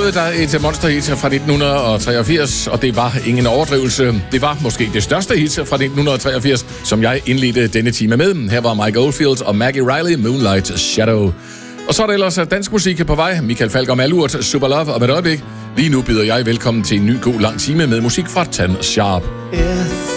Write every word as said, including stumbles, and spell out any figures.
nåede der et monsterhit fra nitten treogfirs, og det var ingen overdrivelse. Det var måske det største hit fra nitten treogfirs, som jeg indledte denne time med. Her var Mike Oldfield og Maggie Riley, Moonlight Shadow. Og så er der ellers dansk musik på vej. Michael Falk og Malurt, Super Love, og med et øjeblik. Lige nu byder jeg velkommen til en ny god lang time med musik fra Tan Sharp.